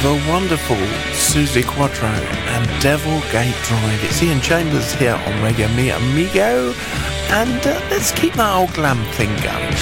the wonderful Suzi Quatro and Devil Gate Drive. It's Ian Chambers here on Radio Mi Amigo, and let's keep that old glam thing going,